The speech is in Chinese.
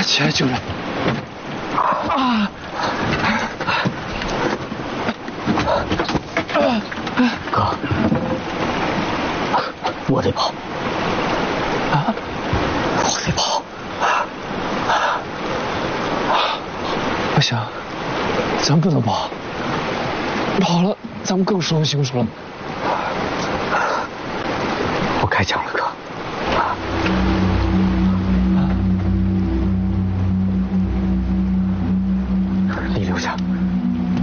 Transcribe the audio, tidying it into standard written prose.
起来救人！啊！ 哥，我得跑。啊！我得跑。 不行，咱不能跑，跑了咱们更是凶手了。 我开枪了，哥。